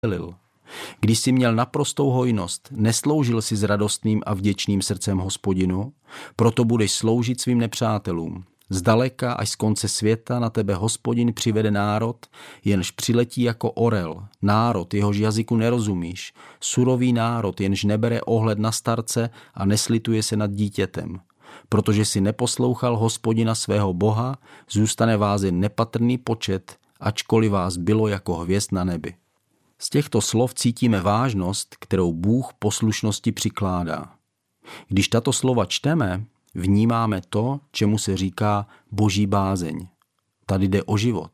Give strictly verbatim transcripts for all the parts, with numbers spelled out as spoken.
dělil. Když jsi měl naprostou hojnost, nesloužil si s radostným a vděčným srdcem Hospodinu, proto budeš sloužit svým nepřátelům. Zdaleka až z konce světa na tebe Hospodin přivede národ, jenž přiletí jako orel, národ, jehož jazyku nerozumíš, surový národ, jenž nebere ohled na starce a neslituje se nad dítětem. Protože si neposlouchal Hospodina svého Boha, zůstane vás jen nepatrný počet, ačkoliv vás bylo jako hvězd na nebi. Z těchto slov cítíme vážnost, kterou Bůh poslušnosti přikládá. Když tato slova čteme, vnímáme to, čemu se říká boží bázeň. Tady jde o život.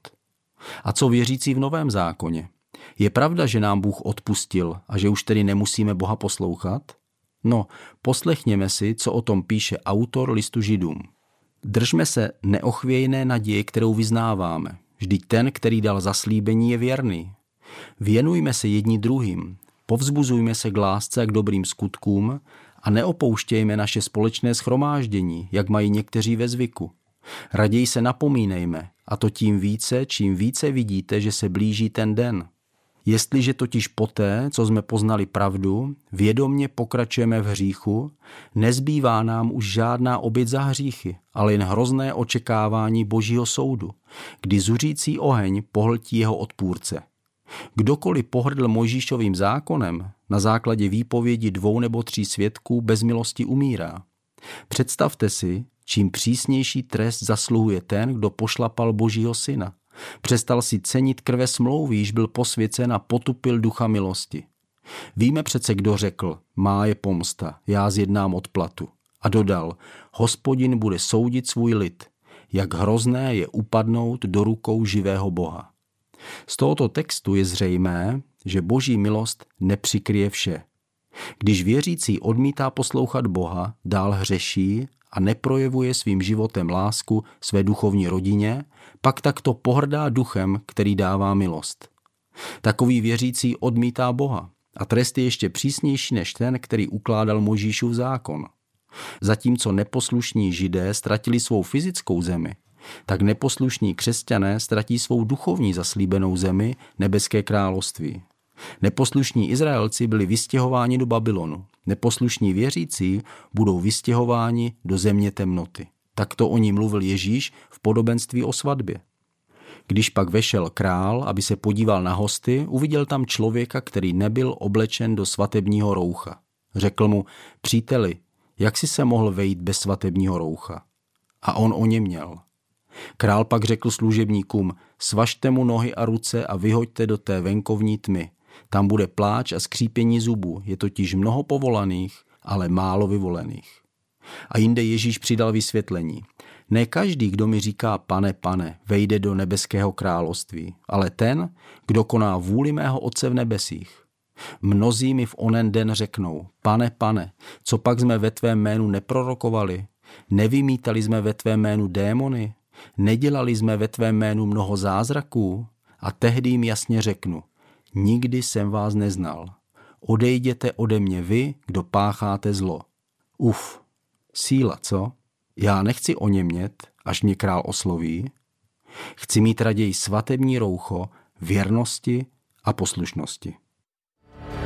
A co věřící v Novém zákoně? Je pravda, že nám Bůh odpustil a že už tedy nemusíme Boha poslouchat? No, poslechněme si, co o tom píše autor listu Židům. Držme se neochvějné naděje, kterou vyznáváme. Vždyť ten, který dal zaslíbení, je věrný. Věnujme se jedni druhým, povzbuzujme se k lásce a k dobrým skutkům a neopouštějme naše společné shromáždění, jak mají někteří ve zvyku. Raději se napomínejme, a to tím více, čím více vidíte, že se blíží ten den. Jestliže totiž poté, co jsme poznali pravdu, vědomně pokračujeme v hříchu, nezbývá nám už žádná oběť za hříchy, ale jen hrozné očekávání božího soudu, kdy zuřící oheň pohltí jeho odpůrce. Kdokoliv pohrdl Mojžíšovým zákonem, na základě výpovědi dvou nebo tří svědků bez milosti umírá. Představte si, čím přísnější trest zasluhuje ten, kdo pošlapal Božího syna. Přestal si cenit krve smlouvy, již byl posvěcen a potupil ducha milosti. Víme přece, kdo řekl, má je pomsta, já zjednám odplatu. A dodal, Hospodin bude soudit svůj lid, jak hrozné je upadnout do rukou živého Boha. Z tohoto textu je zřejmé, že boží milost nepřikryje vše. Když věřící odmítá poslouchat Boha, dál hřeší a neprojevuje svým životem lásku své duchovní rodině, pak takto pohrdá duchem, který dává milost. Takový věřící odmítá Boha a trest je ještě přísnější než ten, který ukládal Mojžíšův zákon. Zatímco neposlušní Židé ztratili svou fyzickou zemi, tak neposlušní křesťané ztratí svou duchovní zaslíbenou zemi, nebeské království. Neposlušní Izraelci byli vystěhováni do Babylonu. Neposlušní věřící budou vystěhováni do země temnoty. Takto o ní mluvil Ježíš v podobenství o svatbě. Když pak vešel král, aby se podíval na hosty, uviděl tam člověka, který nebyl oblečen do svatebního roucha. Řekl mu, příteli, jak jsi se mohl vejít bez svatebního roucha? A on o ně měl. Král pak řekl služebníkům, svažte mu nohy a ruce a vyhoďte do té venkovní tmy. Tam bude pláč a skřípění zubů, je totiž mnoho povolaných, ale málo vyvolených. A jinde Ježíš přidal vysvětlení. Ne každý, kdo mi říká pane, pane, vejde do nebeského království, ale ten, kdo koná vůli mého Otce v nebesích. Mnozí mi v onen den řeknou, pane, pane, co pak jsme ve tvém jménu neprorokovali? Nevymítali jsme ve tvém jménu démony? Nedělali jsme ve tvém jménu mnoho zázraků? A tehdy jim jasně řeknu, nikdy jsem vás neznal. Odejděte ode mě vy, kdo pácháte zlo. Uf, síla, co? Já nechci oněmět, až mě král osloví. Chci mít raději svatební roucho věrnosti a poslušnosti.